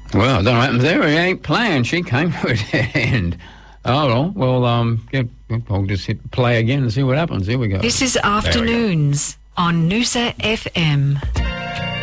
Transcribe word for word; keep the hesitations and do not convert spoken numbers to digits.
Well, I don't know what happened there. He ain't playing. She came to an end. Oh, well, well um, yeah, I'll just hit play again and see what happens. Here we go. This is Afternoons on Noosa F M.